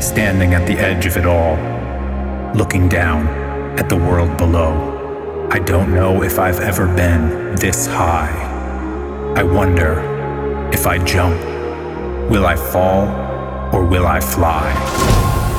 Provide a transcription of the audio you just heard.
standing at the edge of it all, looking down at the world below. I don't know if I've ever been this high. I wonder if I jump, will I fall or will I fly?